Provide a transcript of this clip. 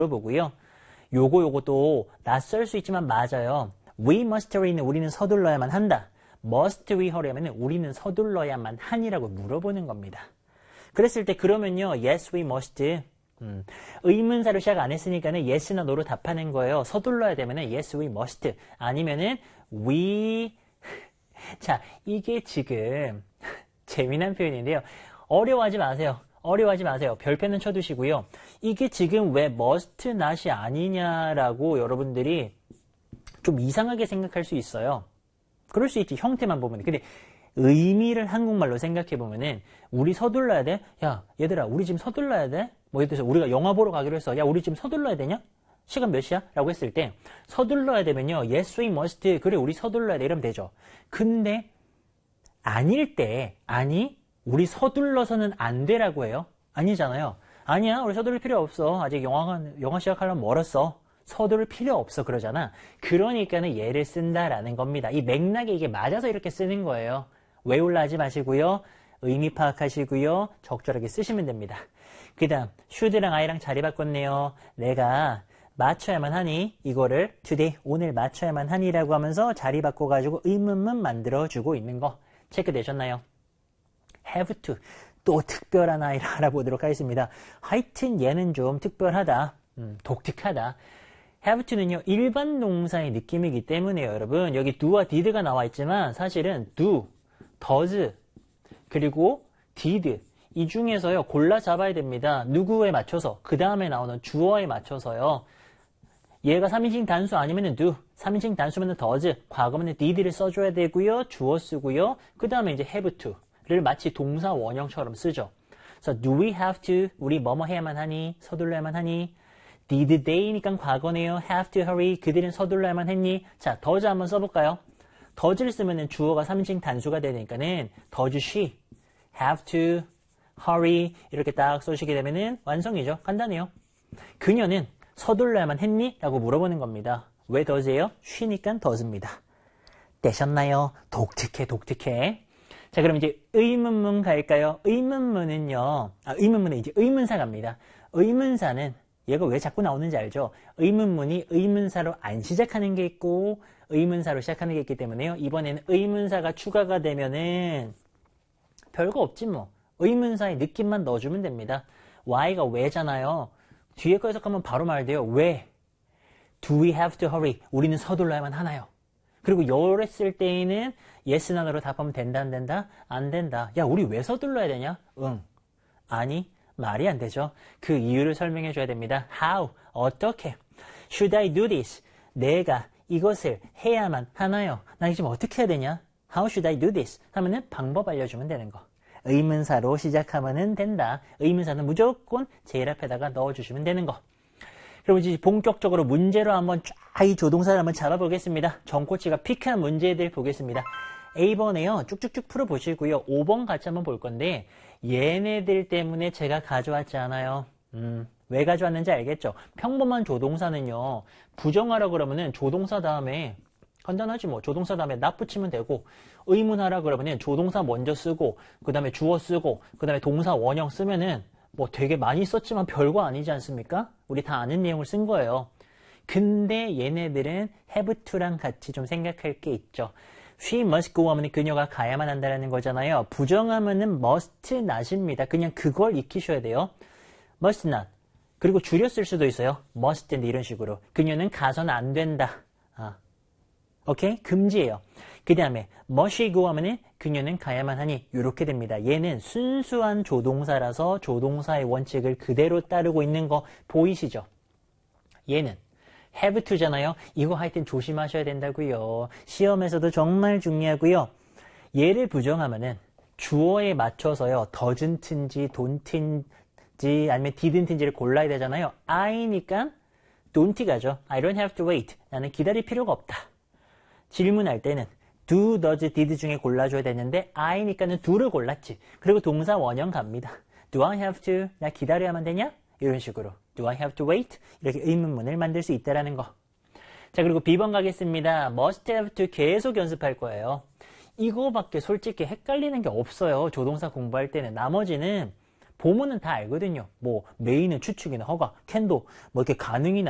물어보고요. 요것도 낯설 수 있지만 맞아요. We must hurry는 우리는 서둘러야만 한다. Must we hurry 하면 우리는 서둘러야만 하니라고 물어보는 겁니다. 그랬을 때 그러면요. Yes, we must. 의문사로 시작 안 했으니까는 yes나 no로 답하는 거예요. 서둘러야 되면은 yes, we must. 아니면은 we. 자, 이게 지금 재미난 표현인데요. 어려워하지 마세요. 어려워하지 마세요. 별표는 쳐두시고요. 이게 지금 왜 must not이 아니냐라고 여러분들이 좀 이상하게 생각할 수 있어요. 그럴 수 있지. 형태만 보면. 근데 의미를 한국말로 생각해 보면은 우리 서둘러야 돼? 야, 얘들아, 우리 지금 서둘러야 돼? 뭐 예를 들어서 우리가 영화 보러 가기로 했어. 야, 우리 지금 서둘러야 되냐? 시간 몇 시야? 라고 했을 때 서둘러야 되면요. Yes, we must. 그래, 우리 서둘러야 돼. 이러면 되죠. 근데 아닐 때 아니, 우리 서둘러서는 안 되라고 해요. 아니잖아요. 아니야, 우리 서둘릴 필요 없어. 아직 영화 시작하려면 멀었어. 서두를 필요 없어 그러잖아. 그러니까는 얘를 쓴다라는 겁니다. 이 맥락에 이게 맞아서 이렇게 쓰는 거예요. 외울라 하지 마시고요. 의미 파악하시고요. 적절하게 쓰시면 됩니다. 그 다음 should랑 I랑 자리 바꿨네요. 내가 맞춰야만 하니 이거를 today 오늘 맞춰야만 하니라고 하면서 자리 바꿔가지고 의문문 만들어주고 있는 거 체크되셨나요? have to 또 특별한 아이를 알아보도록 하겠습니다. 하여튼 얘는 좀 특별하다. 독특하다. have to는요, 일반 동사의 느낌이기 때문에요, 여러분. 여기 do와 did가 나와 있지만 사실은 do, does, 그리고 did 이 중에서요, 골라 잡아야 됩니다. 누구에 맞춰서, 그 다음에 나오는 주어에 맞춰서요. 얘가 3인칭 단수 아니면은 do, 3인칭 단수면은 does, 과거면은 did를 써줘야 되고요, 주어 쓰고요, 그 다음에 이제 have to를 마치 동사 원형처럼 쓰죠. 그래서 do we have to, 우리 뭐뭐 해야만 하니, 서둘러야만 하니, did they니까 과거네요. have to hurry. 그들은 서둘러야만 했니? 자, does 한번 써볼까요? does를 쓰면은 주어가 3인칭 단수가 되니까는 does she have to hurry 이렇게 딱 써주시게 되면은 완성이죠. 간단해요. 그녀는 서둘러야만 했니? 라고 물어보는 겁니다. 왜 does예요? she니까 does입니다. 되셨나요? 독특해, 독특해. 자, 그럼 이제 의문문 갈까요? 의문문은요. 의문문에 이제 의문사 갑니다. 의문사는 얘가 왜 자꾸 나오는지 알죠? 의문문이 의문사로 안 시작하는 게 있고 의문사로 시작하는 게 있기 때문에요. 이번에는 의문사가 추가가 되면은 별거 없지 뭐. 의문사의 느낌만 넣어주면 됩니다. why가 왜잖아요. 뒤에 거 해석하면 바로 말돼요. 왜? Do we have to hurry? 우리는 서둘러야만 하나요? 그리고 이랬을 때에는 yes, no로 답하면 된다, 안 된다? 안 된다. 야, 우리 왜 서둘러야 되냐? 응. 아니. 말이 안 되죠. 그 이유를 설명해 줘야 됩니다. How? 어떻게? Should I do this? 내가 이것을 해야만 하나요? 나 지금 어떻게 해야 되냐? How should I do this? 하면은 방법 알려주면 되는 거. 의문사로 시작하면 된다. 의문사는 무조건 제일 앞에다가 넣어주시면 되는 거. 그럼 이제 본격적으로 문제로 한번 쫙 이 조동사를 한번 잡아보겠습니다. 정코치가 픽한 문제들 보겠습니다. A번에요. 쭉쭉쭉 풀어보시고요. 5번 같이 한번 볼 건데 얘네들 때문에 제가 가져왔지 않아요. 왜 가져왔는지 알겠죠? 평범한 조동사는요. 부정하라 그러면은 조동사 다음에 간단하지 뭐. 조동사 다음에 not 붙이면 되고 의문하라 그러면은 조동사 먼저 쓰고 그 다음에 주어 쓰고 그 다음에 동사 원형 쓰면은 뭐 되게 많이 썼지만 별거 아니지 않습니까? 우리 다 아는 내용을 쓴 거예요. 근데 얘네들은 have to랑 같이 좀 생각할 게 있죠. She must go 하면 그녀가 가야만 한다는 거잖아요. 부정하면은 must not입니다. 그냥 그걸 익히셔야 돼요. must not. 그리고 줄였을 수도 있어요. must and 이런 식으로. 그녀는 가서는 안 된다. 오케이? 금지예요. 그 다음에 must she go 하면은 그녀는 가야만 하니 이렇게 됩니다. 얘는 순수한 조동사라서 조동사의 원칙을 그대로 따르고 있는 거 보이시죠? 얘는 have to잖아요. 이거 하여튼 조심하셔야 된다고요. 시험에서도 정말 중요하고요. 얘를 부정하면은 주어에 맞춰서요. doesn't인지 don't인지 아니면 didn't인지를 골라야 되잖아요. I니까 don't 가죠. I don't have to wait. 나는 기다릴 필요가 없다. 질문할 때는 do, does, did 중에 골라줘야 되는데 I니까는 do를 골랐지. 그리고 동사 원형 갑니다. Do I have to? 나 기다려야만 되냐? 이런 식으로. Do I have to wait? 이렇게 의문문을 만들 수 있다라는 거. 자, 그리고 B번 가겠습니다. must have to 계속 연습할 거예요. 이거밖에 솔직히 헷갈리는 게 없어요. 조동사 공부할 때는. 나머지는 보면은 다 알거든요. 뭐 메이는 추측이나 허가, 캔도 뭐 이렇게 가능이나